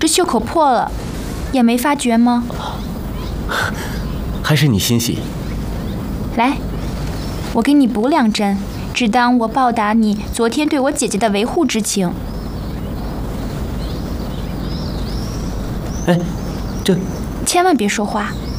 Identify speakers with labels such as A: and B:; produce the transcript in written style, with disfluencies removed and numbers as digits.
A: 这袖口破了，也没发觉吗？
B: 还是你欣喜。
A: 来，我给你补2针，只当我报答你昨天对我姐姐的维护之情。
B: 哎，这
A: 千万别说话。